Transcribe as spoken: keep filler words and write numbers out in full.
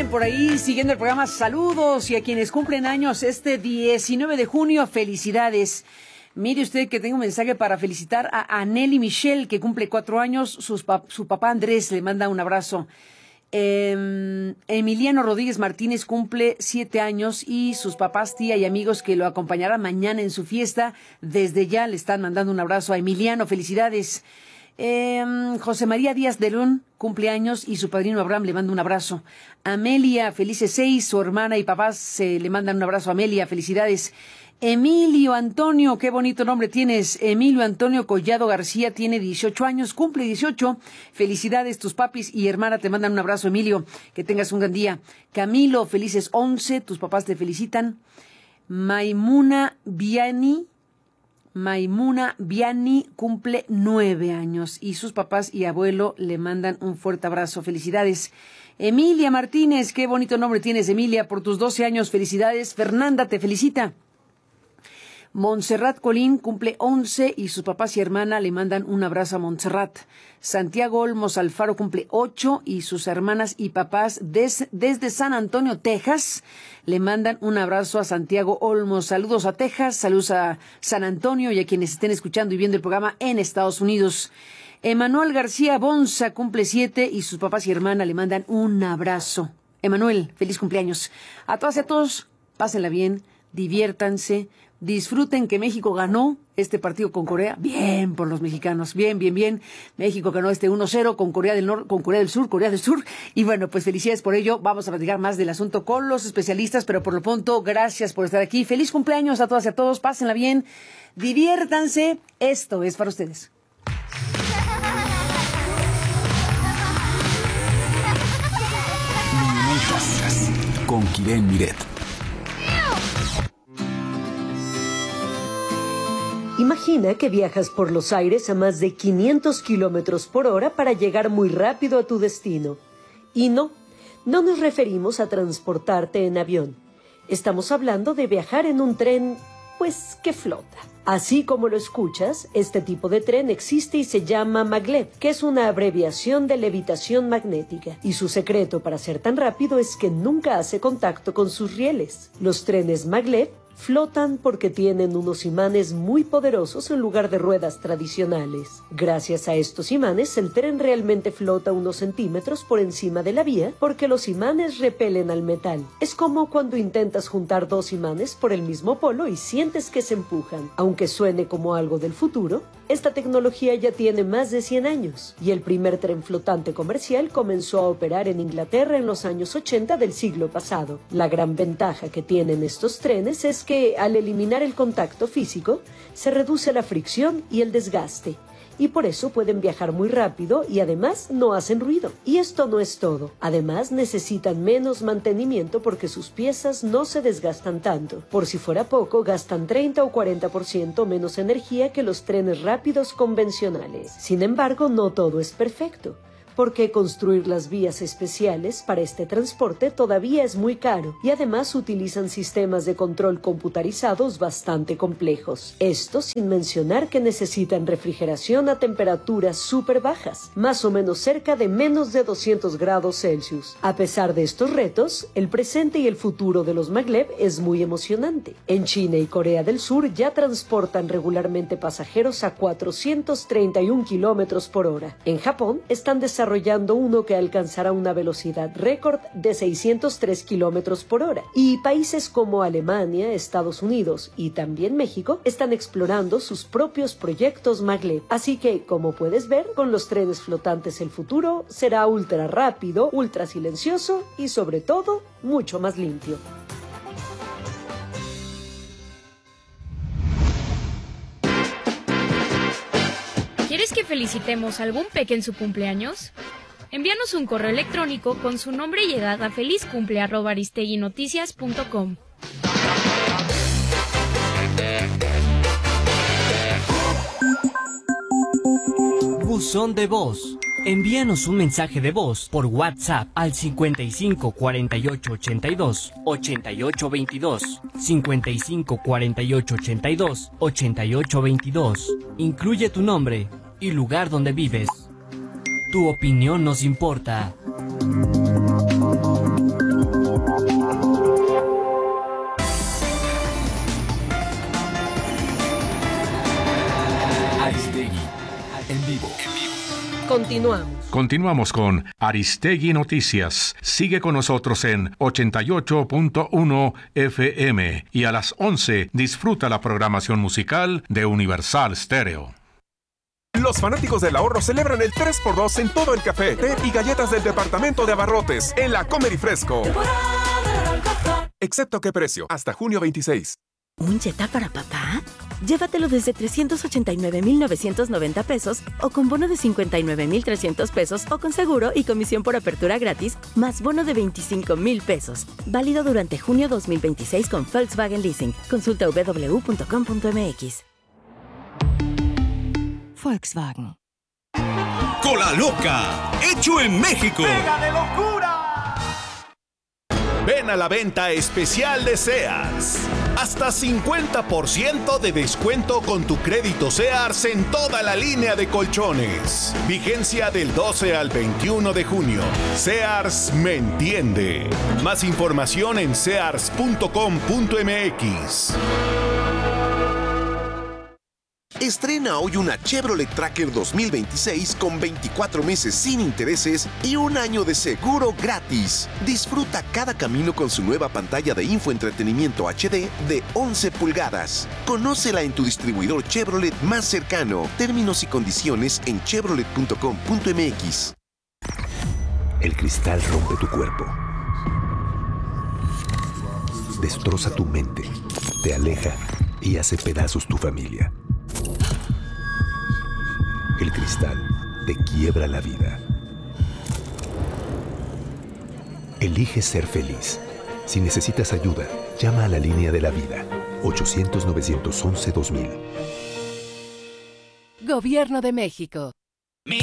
dicen por ahí, siguiendo el programa, saludos, y a quienes cumplen años este diecinueve de junio, felicidades. Mire usted que tengo un mensaje para felicitar a Aneli Michelle, que cumple cuatro años, sus pap- su papá Andrés le manda un abrazo. Eh, Emiliano Rodríguez Martínez cumple siete años y sus papás, tía y amigos que lo acompañarán mañana en su fiesta, desde ya le están mandando un abrazo a Emiliano, felicidades. Eh, José María Díaz de León cumple años y su padrino Abraham le manda un abrazo. Amelia, felices seis, su hermana y papás se le mandan un abrazo a Amelia, felicidades. Emilio Antonio, qué bonito nombre tienes. Emilio Antonio Collado García tiene dieciocho años, cumple dieciocho. Felicidades, tus papis y hermana te mandan un abrazo, Emilio. Que tengas un gran día. Camilo, felices once, tus papás te felicitan. Maimuna Viani, Maimuna Viani cumple nueve años y sus papás y abuelo le mandan un fuerte abrazo. Felicidades. Emilia Martínez, qué bonito nombre tienes, Emilia, por tus doce años. Felicidades. Fernanda te felicita. Montserrat Colín cumple once y sus papás y hermana le mandan un abrazo a Montserrat. Santiago Olmos Alfaro cumple ocho y sus hermanas y papás des, desde San Antonio, Texas, le mandan un abrazo a Santiago Olmos. Saludos a Texas, saludos a San Antonio y a quienes estén escuchando y viendo el programa en Estados Unidos. Emanuel García Bonza cumple siete y sus papás y hermana le mandan un abrazo. Emanuel, feliz cumpleaños. A todas y a todos, pásenla bien, diviértanse. Disfruten que México ganó este partido con Corea. Bien por los mexicanos. Bien, bien, bien. México ganó este uno cero con Corea del Norte, con Corea del Sur, Corea del Sur. Y bueno, pues felicidades por ello. Vamos a platicar más del asunto con los especialistas, pero por lo pronto, gracias por estar aquí. Feliz cumpleaños a todas y a todos. Pásenla bien. Diviértanse. Esto es para ustedes. Luminarias con Kiren Miret. Imagina que viajas por los aires a más de quinientos kilómetros por hora para llegar muy rápido a tu destino. Y no, no nos referimos a transportarte en avión. Estamos hablando de viajar en un tren, pues, que flota. Así como lo escuchas, este tipo de tren existe y se llama maglev, que es una abreviación de levitación magnética. Y su secreto para ser tan rápido es que nunca hace contacto con sus rieles. Los trenes maglev flotan porque tienen unos imanes muy poderosos en lugar de ruedas tradicionales. Gracias a estos imanes, el tren realmente flota unos centímetros por encima de la vía porque los imanes repelen al metal. Es como cuando intentas juntar dos imanes por el mismo polo y sientes que se empujan. Aunque suene como algo del futuro, esta tecnología ya tiene más de cien años y el primer tren flotante comercial comenzó a operar en Inglaterra en los años ochenta del siglo pasado. La gran ventaja que tienen estos trenes es que al eliminar el contacto físico, se reduce la fricción y el desgaste, y por eso pueden viajar muy rápido y además no hacen ruido. Y esto no es todo. Además necesitan menos mantenimiento porque sus piezas no se desgastan tanto. Por si fuera poco, gastan treinta o cuarenta por ciento menos energía que los trenes rápidos convencionales. Sin embargo, no todo es perfecto, porque construir las vías especiales para este transporte todavía es muy caro y además utilizan sistemas de control computarizados bastante complejos. Esto sin mencionar que necesitan refrigeración a temperaturas súper bajas, más o menos cerca de menos de doscientos grados Celsius. A pesar de estos retos, el presente y el futuro de los maglev es muy emocionante. En China y Corea del Sur ya transportan regularmente pasajeros a cuatrocientos treinta y un kilómetros por hora. En Japón están desarrollando desarrollando uno que alcanzará una velocidad récord de seiscientos tres kilómetros por hora. Y países como Alemania, Estados Unidos y también México están explorando sus propios proyectos maglev. Así que, como puedes ver, con los trenes flotantes el futuro será ultra rápido, ultra silencioso y sobre todo, mucho más limpio. ¿Quieres que felicitemos a algún peque en su cumpleaños? Envíanos un correo electrónico con su nombre y edad a felizcumple arroba aristeguinoticias punto com. Buzón de voz. Envíanos un mensaje de voz por WhatsApp al cincuenta y cinco cuarenta y ocho ochenta y dos ochenta y ocho veintidós, cincuenta y cinco cuarenta y ocho ochenta y dos ochenta y ocho veintidós. Incluye tu nombre y lugar donde vives. Tu opinión nos importa. Continuamos. Continuamos con Aristegui Noticias. Sigue con nosotros en ochenta y ocho punto uno F M y a las once disfruta la programación musical de Universal Stereo. Los fanáticos del ahorro celebran el tres por dos en todo el café, té y galletas del departamento de abarrotes en la Comer y Fresco. Excepto qué precio, hasta junio veintiséis. ¿Un Jetta para papá? Llévatelo desde trescientos ochenta y nueve mil novecientos noventa pesos o con bono de cincuenta y nueve mil trescientos pesos o con seguro y comisión por apertura gratis, más bono de veinticinco mil pesos. Válido durante junio dos mil veintiséis con Volkswagen Leasing. Consulta w w w punto com punto m x. Volkswagen. Cola Loca, hecho en México. ¡Pega de locura! Ven a la venta especial de Sears. Hasta cincuenta por ciento de descuento con tu crédito Sears en toda la línea de colchones. Vigencia del doce al veintiuno de junio. Sears me entiende. Más información en sears punto com punto m x. Estrena hoy una Chevrolet Tracker dos mil veintiséis con veinticuatro meses sin intereses y un año de seguro gratis. Disfruta cada camino con su nueva pantalla de infoentretenimiento H D de once pulgadas. Conócela en tu distribuidor Chevrolet más cercano. Términos y condiciones en chevrolet punto com punto m x. El cristal rompe tu cuerpo. Destroza tu mente. Te aleja y hace pedazos tu familia. El cristal te quiebra la vida. Elige ser feliz. Si necesitas ayuda, llama a la línea de la vida. ochocientos, novecientos once, dos mil. Gobierno de México.